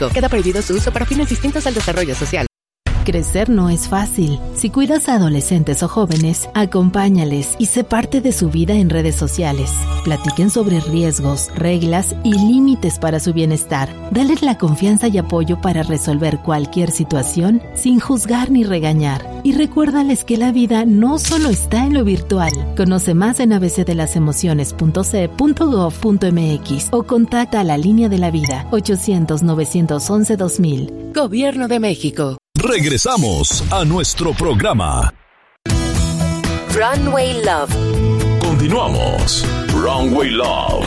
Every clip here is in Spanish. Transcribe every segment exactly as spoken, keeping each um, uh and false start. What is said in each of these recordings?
Queda prohibido su uso para fines distintos al desarrollo social. Crecer no es fácil. Si cuidas a adolescentes o jóvenes, acompáñales y sé parte de su vida en redes sociales. Platiquen sobre riesgos, reglas y límites para su bienestar. Dales la confianza y apoyo para resolver cualquier situación sin juzgar ni regañar. Y recuérdales que la vida no solo está en lo virtual. Conoce más en a b c de las emociones punto c e punto gov punto m x o contacta a la Línea de la Vida ochocientos, novecientos once, dos mil. Gobierno de México. Regresamos a nuestro programa. Runway Love. Continuamos. Runway Love.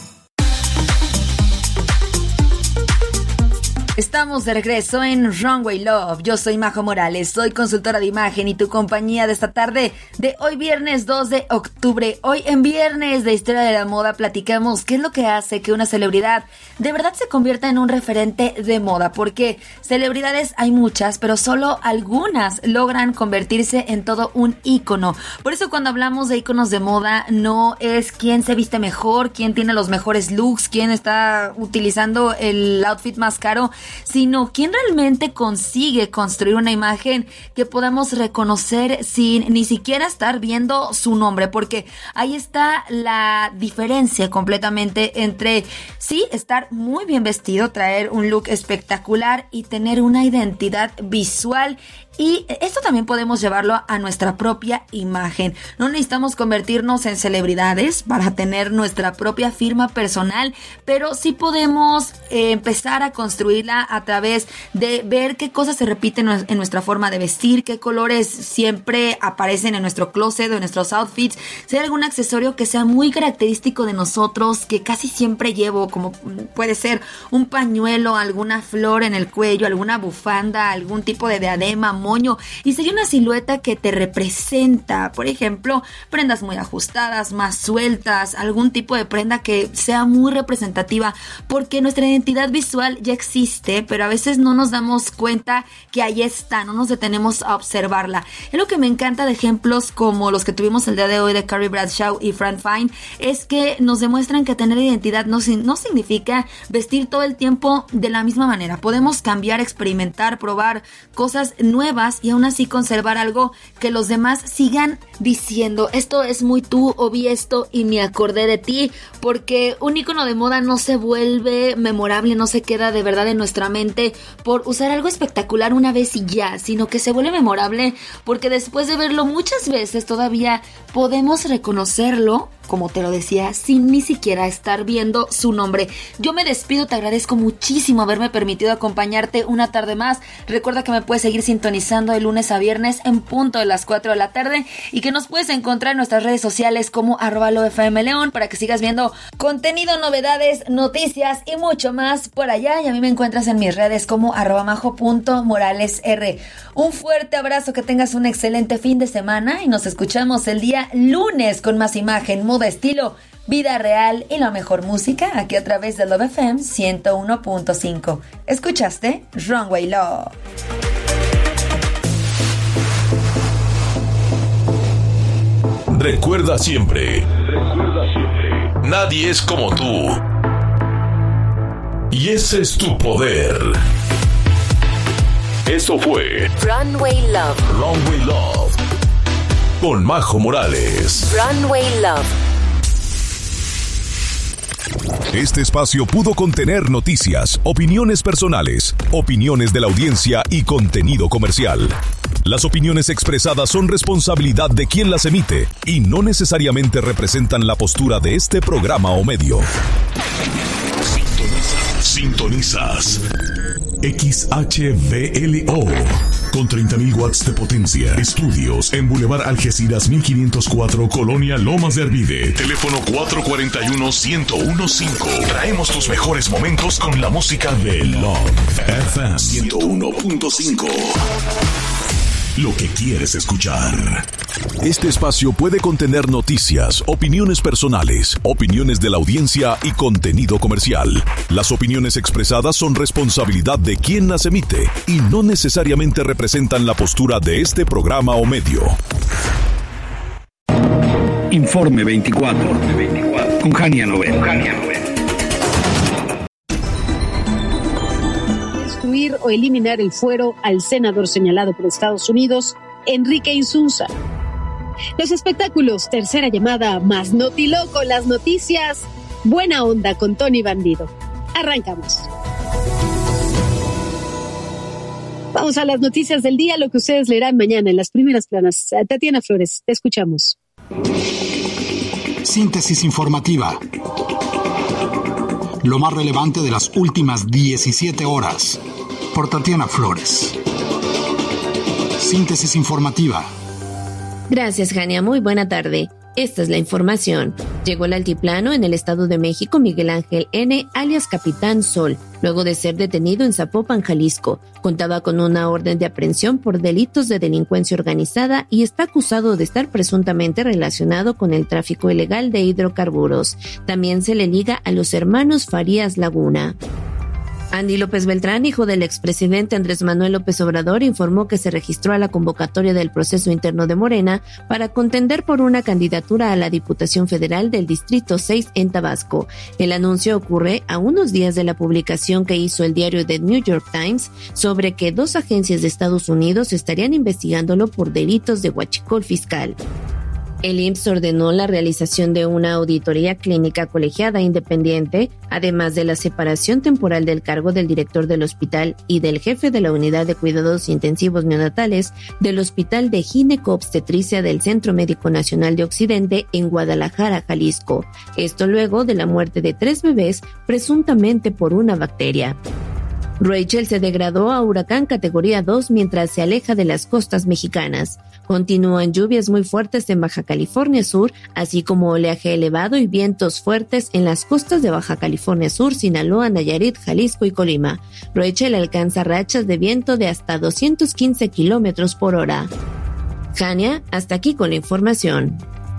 Estamos de regreso en Runway Love. Yo soy Majo Morales, soy consultora de imagen y tu compañía de esta tarde de hoy viernes dos de octubre. Hoy en Viernes de Historia de la Moda platicamos qué es lo que hace que una celebridad de verdad se convierta en un referente de moda, porque celebridades hay muchas, pero solo algunas logran convertirse en todo un ícono. Por eso cuando hablamos de íconos de moda no es quién se viste mejor, quién tiene los mejores looks, quién está utilizando el outfit más caro, sino quién realmente consigue construir una imagen que podamos reconocer sin ni siquiera estar viendo su nombre, porque ahí está la diferencia completamente entre sí estar muy bien vestido, traer un look espectacular y tener una identidad visual. Y esto también podemos llevarlo a nuestra propia imagen. No necesitamos convertirnos en celebridades para tener nuestra propia firma personal, pero sí podemos eh, empezar a construirla a través de ver qué cosas se repiten en nuestra forma de vestir, qué colores siempre aparecen en nuestro closet o en nuestros outfits, si hay algún accesorio que sea muy característico de nosotros, que casi siempre llevo, como puede ser un pañuelo, alguna flor en el cuello, alguna bufanda, algún tipo de diadema, moño, y si hay una silueta que te representa, por ejemplo, prendas muy ajustadas, más sueltas, algún tipo de prenda que sea muy representativa, porque nuestra identidad visual ya existe, pero a veces no nos damos cuenta que ahí está, no nos detenemos a observarla. Es lo que me encanta de ejemplos como los que tuvimos el día de hoy de Carrie Bradshaw y Fran Fine, es que nos demuestran que tener identidad no, no significa vestir todo el tiempo de la misma manera. Podemos cambiar, experimentar, probar cosas nuevas y aún así conservar algo que los demás sigan diciendo, esto es muy tú, o vi esto y me acordé de ti, porque un ícono de moda no se vuelve memorable, no se queda de verdad en nuestra mente por usar algo espectacular una vez y ya, sino que se vuelve memorable porque después de verlo muchas veces todavía podemos reconocerlo, como te lo decía, sin ni siquiera estar viendo su nombre. Yo me despido, te agradezco muchísimo haberme permitido acompañarte una tarde más. Recuerda que me puedes seguir sintonizando de lunes a viernes en punto de las cuatro de la tarde y que nos puedes encontrar en nuestras redes sociales como arroba lofmleón para que sigas viendo contenido, novedades, noticias y mucho más por allá. Y a mí me encuentras en mis redes como arroba majo punto morales r. Un fuerte abrazo, que tengas un excelente fin de semana y nos escuchamos el día lunes con más imagen, moda, estilo, vida real y la mejor música aquí a través de Love F M ciento uno punto cinco. ¿Escuchaste? Runway Love. Recuerda siempre, recuerda siempre, nadie es como tú. Y ese es tu poder. Eso fue Runway Love. Runway Love con Majo Morales. Runway Love. Este espacio pudo contener noticias, opiniones personales, opiniones de la audiencia y contenido comercial. Las opiniones expresadas son responsabilidad de quien las emite y no necesariamente representan la postura de este programa o medio. Sintonizas. Sintonizas. X H V L O con treinta mil watts de potencia. Estudios en Boulevard Algeciras mil quinientos cuatro, Colonia Lomas de Arvide. Teléfono cuatro cuatro uno, uno cero uno cinco. Traemos tus mejores momentos con la música de Love F M ciento uno punto cinco. Lo que quieres escuchar. Este espacio puede contener noticias, opiniones personales, opiniones de la audiencia y contenido comercial. Las opiniones expresadas son responsabilidad de quien las emite y no necesariamente representan la postura de este programa o medio. Informe veinticuatro con Jania Novel. destruir o eliminar el fuero al senador señalado por Estados Unidos, Enrique Insunza. Los espectáculos, tercera llamada, más notiloco, las noticias, buena onda con Tony Bandido. Arrancamos. Vamos a las noticias del día, lo que ustedes leerán mañana en las primeras planas. Tatiana Flores, te escuchamos. Síntesis informativa. Lo más relevante de las últimas diecisiete horas. Por Tatiana Flores. Síntesis informativa. Gracias, Jania. Muy buena tarde. Esta es la información. Llegó al altiplano en el Estado de México Miguel Ángel N., alias Capitán Sol, luego de ser detenido en Zapopan, Jalisco. Contaba con una orden de aprehensión por delitos de delincuencia organizada y está acusado de estar presuntamente relacionado con el tráfico ilegal de hidrocarburos. También se le liga a los hermanos Farías Laguna. Andy López Beltrán, hijo del expresidente Andrés Manuel López Obrador, informó que se registró a la convocatoria del proceso interno de Morena para contender por una candidatura a la Diputación Federal del Distrito seis en Tabasco. El anuncio ocurre a unos días de la publicación que hizo el diario The New York Times sobre que dos agencias de Estados Unidos estarían investigándolo por delitos de huachicol fiscal. El I M S S ordenó la realización de una auditoría clínica colegiada independiente, además de la separación temporal del cargo del director del hospital y del jefe de la unidad de cuidados intensivos neonatales del Hospital de Gineco-Obstetricia del Centro Médico Nacional de Occidente en Guadalajara, Jalisco. Esto luego de la muerte de tres bebés, presuntamente por una bacteria. Rachel se degradó a huracán categoría dos mientras se aleja de las costas mexicanas. Continúan lluvias muy fuertes en Baja California Sur, así como oleaje elevado y vientos fuertes en las costas de Baja California Sur, Sinaloa, Nayarit, Jalisco y Colima. Rachel alcanza rachas de viento de hasta doscientos quince kilómetros por hora. Jania, hasta aquí con la información.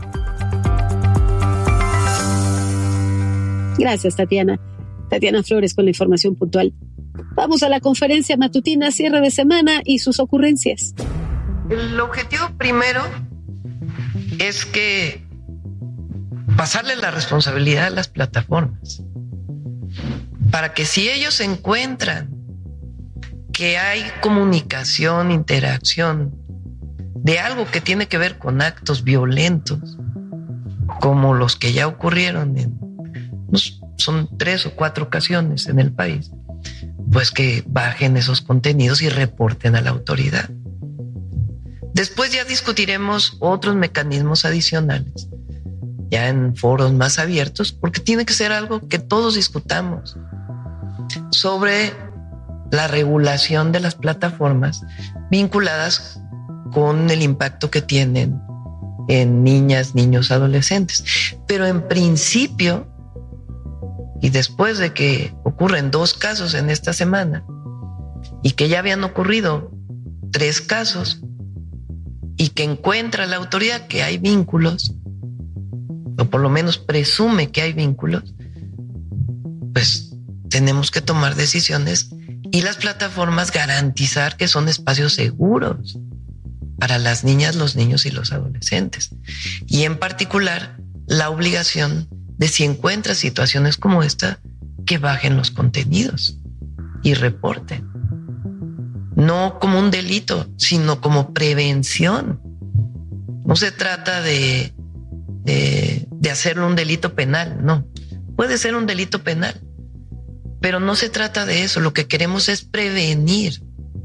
Gracias, Tatiana. Tatiana Flores con la información puntual. Vamos a la conferencia matutina, cierre de semana y sus ocurrencias. El objetivo primero es que pasarle la responsabilidad a las plataformas para que si ellos encuentran que hay comunicación, interacción de algo que tiene que ver con actos violentos como los que ya ocurrieron en, son tres o cuatro ocasiones en el país, pues que bajen esos contenidos y reporten a la autoridad. Después ya discutiremos otros mecanismos adicionales, ya en foros más abiertos, porque tiene que ser algo que todos discutamos sobre la regulación de las plataformas vinculadas con el impacto que tienen en niñas, niños, adolescentes. Pero en principio, y después de que ocurren dos casos en esta semana y que ya habían ocurrido tres casos y que encuentra la autoridad que hay vínculos, o por lo menos presume que hay vínculos, pues tenemos que tomar decisiones y las plataformas garantizar que son espacios seguros para las niñas, los niños y los adolescentes. Y en particular, la obligación de si encuentra situaciones como esta, que bajen los contenidos y reporten. No como un delito, sino como prevención. No se trata de, de, de hacerlo un delito penal, no. Puede ser un delito penal, pero no se trata de eso. Lo que queremos es prevenir.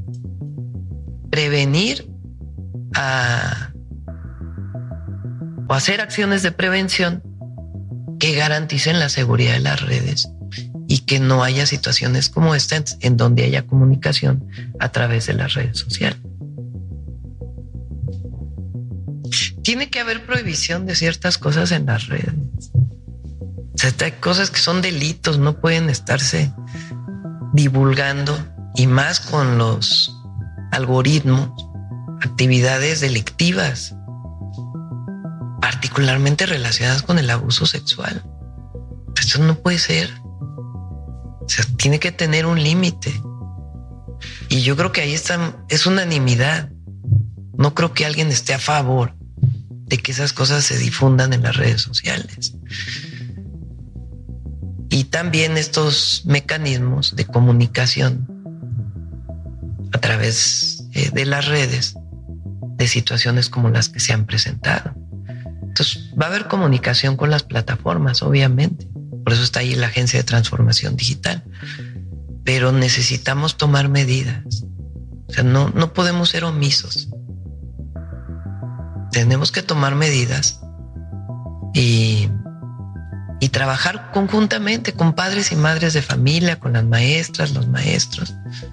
Prevenir a, o hacer acciones de prevención que garanticen la seguridad de las redes y que no haya situaciones como esta en donde haya comunicación a través de las redes sociales. Tiene que haber prohibición de ciertas cosas en las redes. O sea, hay cosas que son delitos, no pueden estarse divulgando, y más con los algoritmos, actividades delictivas, particularmente relacionadas con el abuso sexual. Eso no puede ser. O sea, tiene que tener un límite. Y yo creo que ahí está, es unanimidad. No creo que alguien esté a favor de que esas cosas se difundan en las redes sociales. Y también estos mecanismos de comunicación a través eh, de las redes de situaciones como las que se han presentado. Entonces va a haber comunicación con las plataformas, obviamente. Por eso está ahí la Agencia de Transformación Digital. Pero necesitamos tomar medidas. O sea, no, no podemos ser omisos. Tenemos que tomar medidas y, y trabajar conjuntamente con padres y madres de familia, con las maestras, los maestros.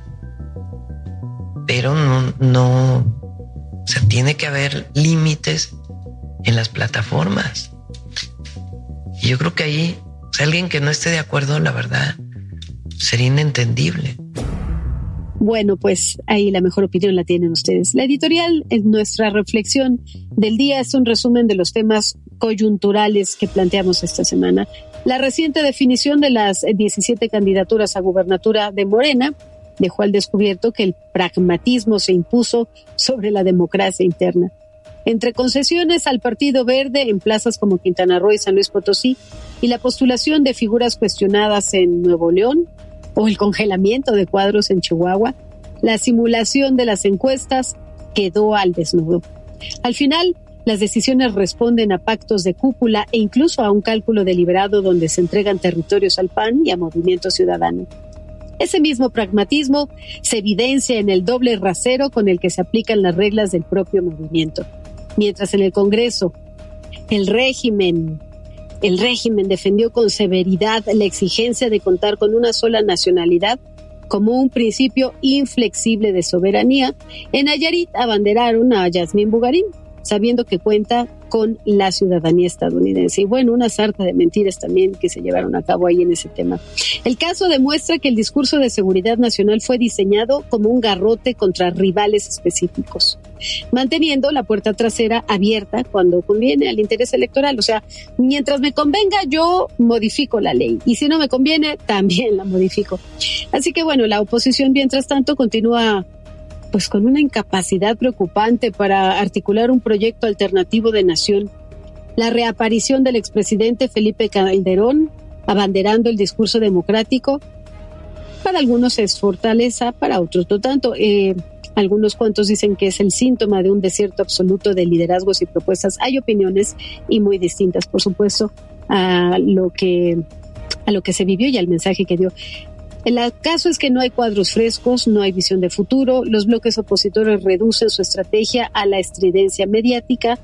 Pero no, no, o sea, tiene que haber límites en las plataformas. Y yo creo que ahí, o sea, alguien que no esté de acuerdo, la verdad, sería inentendible. Bueno, pues ahí la mejor opinión la tienen ustedes. La editorial, en nuestra reflexión del día, es un resumen de los temas coyunturales que planteamos esta semana. La reciente definición de las diecisiete candidaturas a gubernatura de Morena dejó al descubierto que el pragmatismo se impuso sobre la democracia interna. Entre concesiones al Partido Verde en plazas como Quintana Roo y San Luis Potosí y la postulación de figuras cuestionadas en Nuevo León o el congelamiento de cuadros en Chihuahua, la simulación de las encuestas quedó al desnudo. Al final, las decisiones responden a pactos de cúpula e incluso a un cálculo deliberado donde se entregan territorios al P A N y a Movimiento Ciudadano. Ese mismo pragmatismo se evidencia en el doble rasero con el que se aplican las reglas del propio movimiento. Mientras en el Congreso el régimen, el régimen defendió con severidad la exigencia de contar con una sola nacionalidad como un principio inflexible de soberanía, en Nayarit abanderaron a Yasmín Bugarín, sabiendo que cuenta con la ciudadanía estadounidense. Y bueno, una sarta de mentiras también que se llevaron a cabo ahí en ese tema. El caso demuestra que el discurso de seguridad nacional fue diseñado como un garrote contra rivales específicos, manteniendo la puerta trasera abierta cuando conviene al interés electoral. O sea, mientras me convenga, yo modifico la ley. Y si no me conviene, también la modifico. Así que bueno, la oposición, mientras tanto, continúa pues con una incapacidad preocupante para articular un proyecto alternativo de nación. La reaparición del expresidente Felipe Calderón, abanderando el discurso democrático, para algunos es fortaleza, para otros no tanto. Eh, algunos cuantos dicen que es el síntoma de un desierto absoluto de liderazgos y propuestas. Hay opiniones y muy distintas, por supuesto, a lo que, a lo que se vivió y al mensaje que dio. El caso es que no hay cuadros frescos, no hay visión de futuro, los bloques opositores reducen su estrategia a la estridencia mediática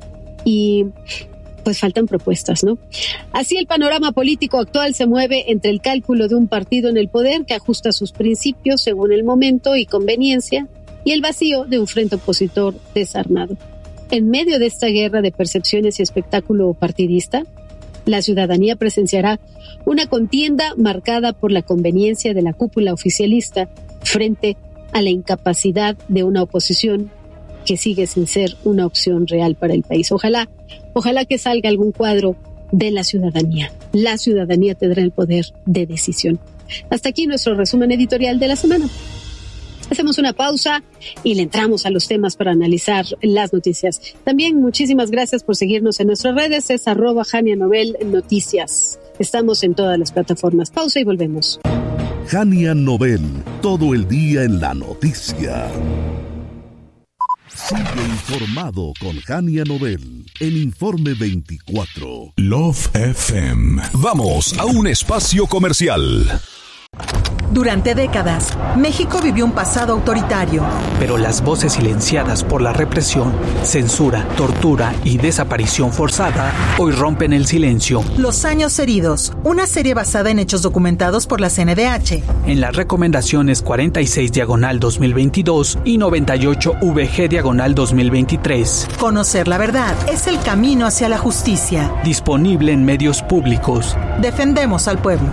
y pues faltan propuestas, ¿no? Así el panorama político actual se mueve entre el cálculo de un partido en el poder que ajusta sus principios según el momento y conveniencia y el vacío de un frente opositor desarmado. En medio de esta guerra de percepciones y espectáculo partidista, la ciudadanía presenciará una contienda marcada por la conveniencia de la cúpula oficialista frente a la incapacidad de una oposición que sigue sin ser una opción real para el país. Ojalá, ojalá que salga algún cuadro de la ciudadanía. La ciudadanía tendrá el poder de decisión. Hasta aquí nuestro resumen editorial de la semana. Hacemos una pausa y le entramos a los temas para analizar las noticias. También muchísimas gracias por seguirnos en nuestras redes. Es arroba Jania Nobel Noticias. Estamos en todas las plataformas. Pausa y volvemos. Jania Nobel, todo el día en la noticia. Sigue informado con Jania Nobel en Informe veinticuatro. Love F M. Vamos a un espacio comercial. Durante décadas, México vivió un pasado autoritario. Pero las voces silenciadas por la represión, censura, tortura y desaparición forzada hoy rompen el silencio. Los años heridos, una serie basada en hechos documentados por la C N D H. En las recomendaciones cuarenta y seis diagonal dos mil veintidós y noventa y ocho V G diagonal dos mil veintitrés. Conocer la verdad es el camino hacia la justicia. Disponible en medios públicos. Defendemos al pueblo.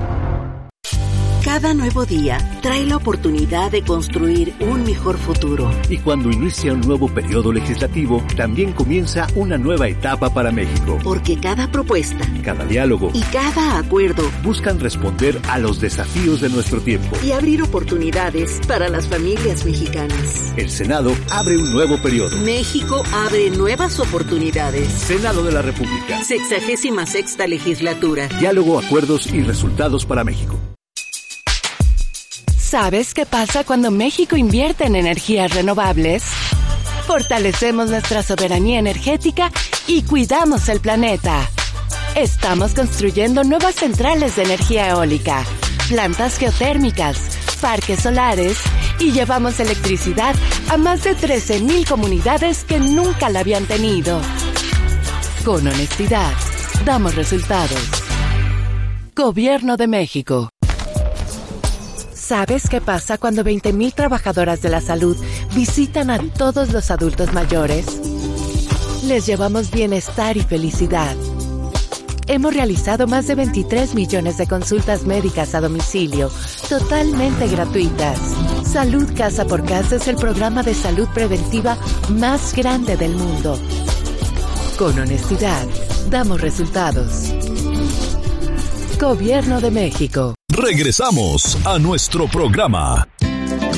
Cada nuevo día trae la oportunidad de construir un mejor futuro. Y cuando inicia un nuevo periodo legislativo, también comienza una nueva etapa para México. Porque cada propuesta, cada diálogo y cada acuerdo buscan responder a los desafíos de nuestro tiempo y abrir oportunidades para las familias mexicanas. El Senado abre un nuevo periodo. México abre nuevas oportunidades. Senado de la República. Sexagésima sexta legislatura. Diálogo, acuerdos y resultados para México. ¿Sabes qué pasa cuando México invierte en energías renovables? Fortalecemos nuestra soberanía energética y cuidamos el planeta. Estamos construyendo nuevas centrales de energía eólica, plantas geotérmicas, parques solares y llevamos electricidad a más de trece mil comunidades que nunca la habían tenido. Con honestidad, damos resultados. Gobierno de México. ¿Sabes qué pasa cuando veinte mil trabajadoras de la salud visitan a todos los adultos mayores? Les llevamos bienestar y felicidad. Hemos realizado más de veintitrés millones de consultas médicas a domicilio, totalmente gratuitas. Salud Casa por Casa es el programa de salud preventiva más grande del mundo. Con honestidad, damos resultados. Gobierno de México. Regresamos a nuestro programa